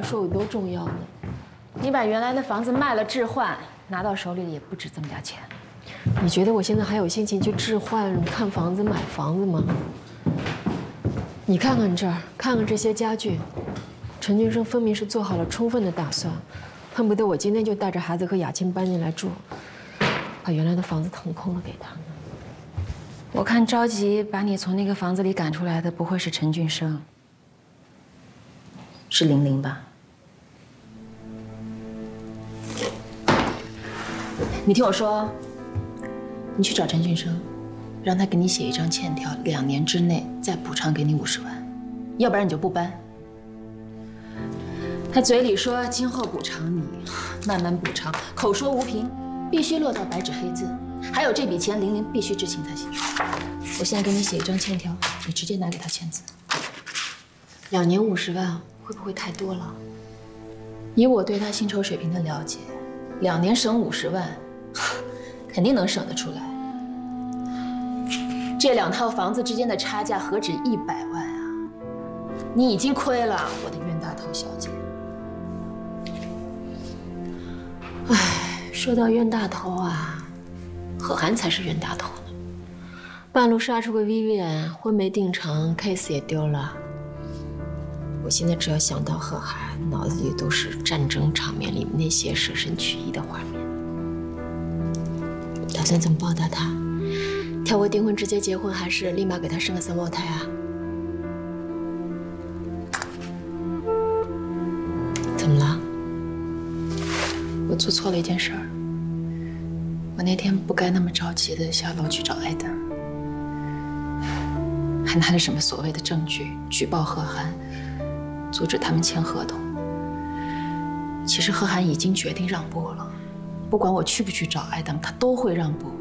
说有多重要呢？你把原来的房子卖了置换，拿到手里也不止这么点钱。你觉得我现在还有心情去置换、看房子、买房子吗？你看看这儿，看看这些家具，陈俊生分明是做好了充分的打算，恨不得我今天就带着孩子和雅青搬进来住，把原来的房子腾空了给他呢。我看着急把你从那个房子里赶出来的不会是陈俊生，是玲玲吧？你听我说，你去找陈俊生，让他给你写一张欠条，2年之内再补偿给你50万，要不然你就不搬。他嘴里说今后补偿你，慢慢补偿，口说无凭，必须落到白纸黑字。还有这笔钱，玲玲必须知情才行。我现在给你写一张欠条，你直接拿给他签字。2年50万会不会太多了？以我对他薪酬水平的了解，2年省50万，肯定能省得出来。这2套房子之间的差价何止100万啊！你已经亏了，我的冤大头小姐。唉，说到冤大头啊，贺涵才是冤大头呢。半路杀出个 Vivian， 婚没定成 ，case 也丢了。我现在只要想到贺涵，脑子里都是战争场面里那些舍身取义的画面。打算怎么报答他？跳过订婚直接结婚，还是立马给他生个3胞胎啊？怎么了？我做错了一件事儿。我那天不该那么着急的下楼去找艾登，还拿着什么所谓的证据举报贺涵，阻止他们签合同。其实贺涵已经决定让步了，不管我去不去找艾登，他都会让步。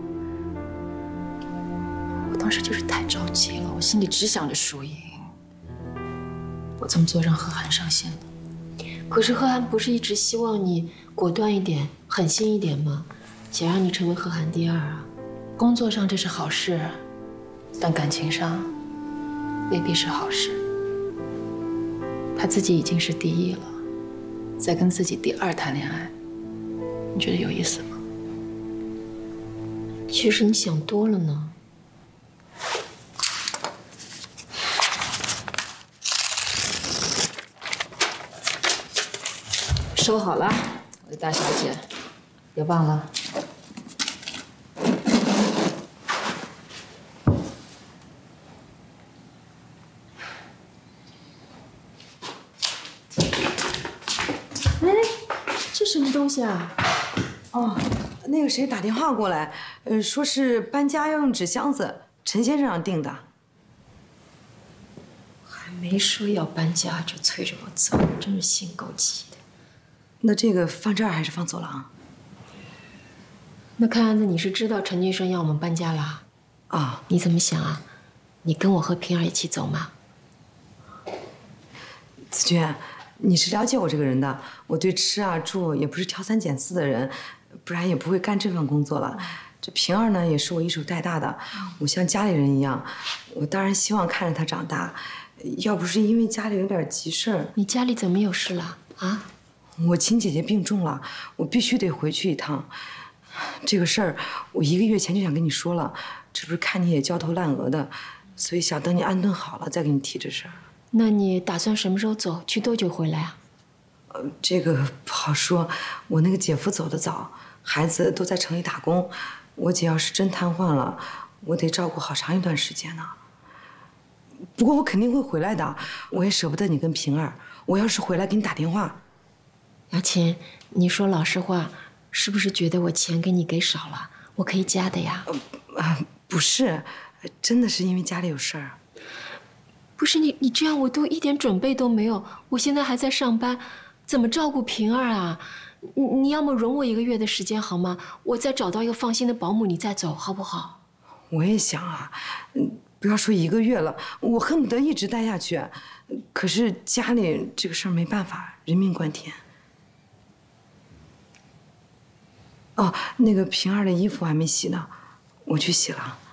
我当时就是太着急了，我心里只想着输赢。我这么做让贺涵伤心了。可是贺涵不是一直希望你果断一点、狠心一点吗？想让你成为贺涵第2啊。工作上这是好事，但感情上未必是好事。他自己已经是第1了，再跟自己第2谈恋爱，你觉得有意思吗？其实你想多了呢。收好了，我的大小姐，别忘了。哎，这什么东西啊？ 哦，那个谁打电话过来，说是搬家要用纸箱子，陈先生让订的。 还没说要搬家就催着我走，真是心够急的。 那这个放这儿还是放走廊？ 那看样子你是知道陈俊生要我们搬家啦？ 啊， 你怎么想啊？你跟我和平儿一起走吗？ 子君，你是了解我这个人的，我对吃啊住也不是挑3拣4的人，不然也不会干这份工作了。这平儿呢，也是我一手带大的，我像家里人一样，我当然希望看着她长大。要不是因为家里有点急事儿， 你家里怎么有事了啊？ 我亲姐姐病重了，我必须得回去一趟。这个事儿我1个月前就想跟你说了，这不是看你也焦头烂额的，所以想等你安顿好了再给你提这事儿。 那你打算什么时候走？去多久回来啊？ 这个不好说。我那个姐夫走得早，孩子都在城里打工。我姐要是真瘫痪了，我得照顾好长一段时间呢。不过我肯定会回来的，我也舍不得你跟平儿。我要是回来给你打电话。 雅琴，你说老实话，是不是觉得我钱给你给少了？我可以加的呀。 不是，真的是因为家里有事儿。 不是你这样我都一点准备都没有，我现在还在上班，怎么照顾平儿啊？你要么容我1个月的时间好吗？我再找到一个放心的保姆，你再走好不好？ 我也想啊，不要说1个月了，我恨不得一直待下去。可是家里这个事儿没办法，人命关天。哦，那个平儿的衣服还没洗呢，我去洗了。